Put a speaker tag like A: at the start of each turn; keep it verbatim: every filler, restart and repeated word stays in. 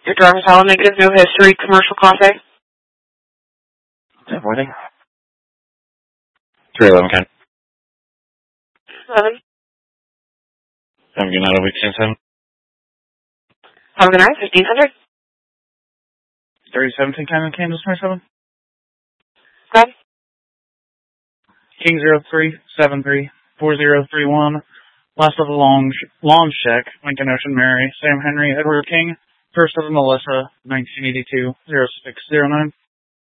A: Your driver's all negative, no history, commercial class A.
B: Yeah, morning. three eleven, Ken.
A: eleven.
B: I'm getting out of week ten.
A: Have a good night, fifteen hundred.
B: thirty seventeen, Ken, Kansas twenty-seven.
A: Go ahead.
B: King zero three seven three four zero three one. Last of the long long check. Lincoln Ocean Mary. Sam Henry Edward King. First of the Melissa. nineteen eighty-two oh six oh nine.